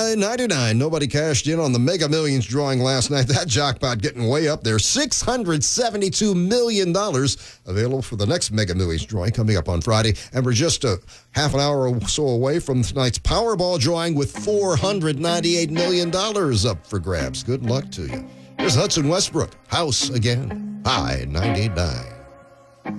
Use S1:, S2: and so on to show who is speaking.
S1: $9.99. Nobody cashed in on the Mega Millions drawing last night. That jackpot getting way up there. $672 million available for the next Mega Millions drawing coming up on Friday. And we're just a half an hour or so away from tonight's Powerball drawing with $498 million up for grabs. Good luck to you. Here's Hudson Westbrook. House again. High 98.9.